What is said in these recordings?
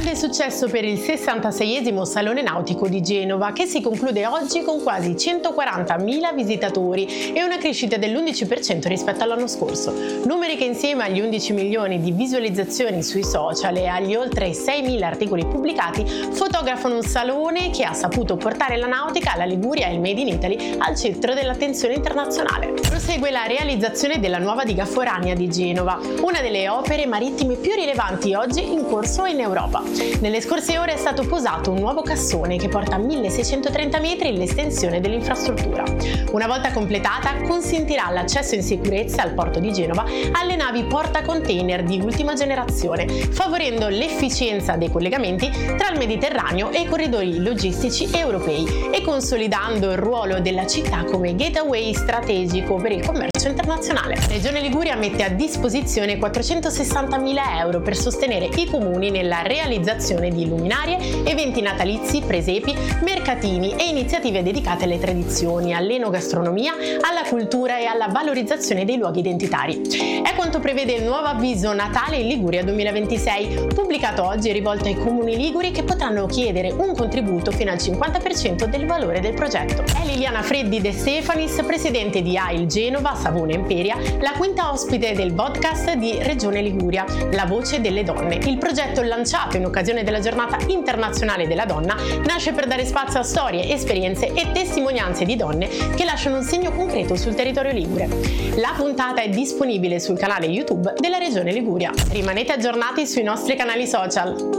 Grande successo per il 66esimo Salone Nautico di Genova, che si conclude oggi con quasi 140.000 visitatori e una crescita dell'11% rispetto all'anno scorso. Numeri che insieme agli 11 milioni di visualizzazioni sui social e agli oltre 6.000 articoli pubblicati fotografano un salone che ha saputo portare la nautica, la Liguria e il Made in Italy al centro dell'attenzione internazionale. Prosegue la realizzazione della nuova diga foranea di Genova, una delle opere marittime più rilevanti oggi in corso in Europa. Nelle scorse ore è stato posato un nuovo cassone che porta a 1630 metri l'estensione dell'infrastruttura. Una volta completata, consentirà l'accesso in sicurezza al porto di Genova alle navi portacontainer di ultima generazione, favorendo l'efficienza dei collegamenti tra il Mediterraneo e i corridoi logistici europei e consolidando il ruolo della città come gateway strategico per il commercio internazionale. La Regione Liguria mette a disposizione 460.000 euro per sostenere i comuni nella realizzazione di luminarie, eventi natalizi, presepi, mercatini e iniziative dedicate alle tradizioni, all'enogastronomia, alla cultura e alla valorizzazione dei luoghi identitari. È quanto prevede il nuovo avviso Natale in Liguria 2026, pubblicato oggi e rivolto ai comuni liguri che potranno chiedere un contributo fino al 50% del valore del progetto. È Liliana Freddi De Stefanis, presidente di AIL Genova, Savona Imperia, la quinta ospite del podcast di Regione Liguria, La Voce delle Donne. Il progetto lanciato in occasione della Giornata Internazionale della Donna nasce per dare spazio a storie, esperienze e testimonianze di donne che lasciano un segno concreto sul territorio ligure. La puntata è disponibile sul canale YouTube della Regione Liguria. Rimanete aggiornati sui nostri canali social.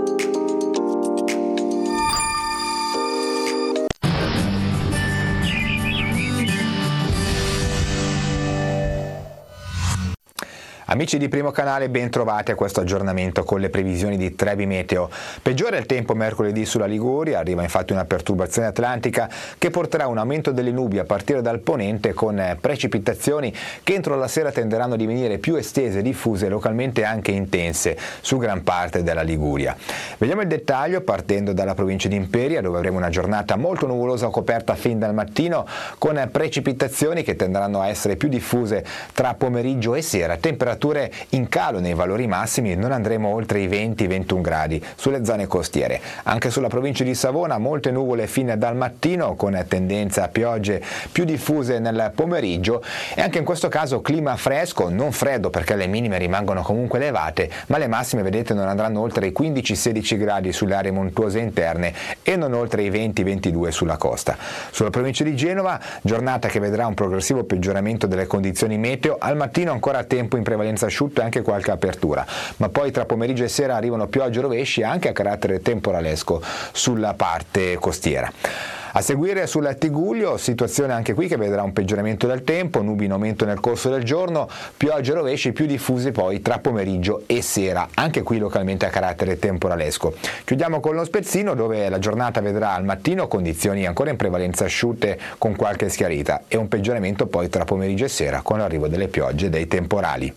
Amici di Primo Canale, ben trovati a questo aggiornamento con le previsioni di Trebi Meteo. Peggiora il tempo mercoledì sulla Liguria, arriva infatti una perturbazione atlantica che porterà un aumento delle nubi a partire dal ponente con precipitazioni che entro la sera tenderanno a divenire più estese e diffuse, localmente anche intense su gran parte della Liguria. Vediamo il dettaglio partendo dalla provincia di Imperia, dove avremo una giornata molto nuvolosa coperta fin dal mattino con precipitazioni che tenderanno a essere più diffuse tra pomeriggio e sera, temperature in calo nei valori massimi, non andremo oltre i 20-21 gradi sulle zone costiere. Anche sulla provincia di Savona molte nuvole fin dal mattino con tendenza a piogge più diffuse nel pomeriggio e anche in questo caso clima fresco, non freddo perché le minime rimangono comunque elevate, ma le massime vedete non andranno oltre i 15-16 gradi sulle aree montuose interne e non oltre i 20-22 sulla costa. Sulla provincia di Genova giornata che vedrà un progressivo peggioramento delle condizioni meteo, al mattino ancora tempo in prevalenza asciutto e anche qualche apertura, ma poi tra pomeriggio e sera arrivano piogge e rovesci anche a carattere temporalesco sulla parte costiera. A seguire sul Tigullio, situazione anche qui che vedrà un peggioramento del tempo, nubi in aumento nel corso del giorno, piogge e rovesci più diffuse poi tra pomeriggio e sera, anche qui localmente a carattere temporalesco. Chiudiamo con lo Spezzino, dove la giornata vedrà al mattino condizioni ancora in prevalenza asciutte con qualche schiarita e un peggioramento poi tra pomeriggio e sera con l'arrivo delle piogge e dei temporali.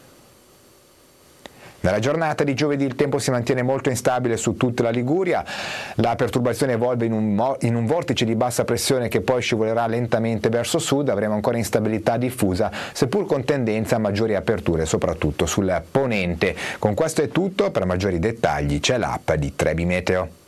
Nella giornata di giovedì il tempo si mantiene molto instabile su tutta la Liguria, la perturbazione evolve in un vortice di bassa pressione che poi scivolerà lentamente verso sud, avremo ancora instabilità diffusa, seppur con tendenza a maggiori aperture, soprattutto sul ponente. Con questo è tutto, per maggiori dettagli c'è l'app di Trebi Meteo.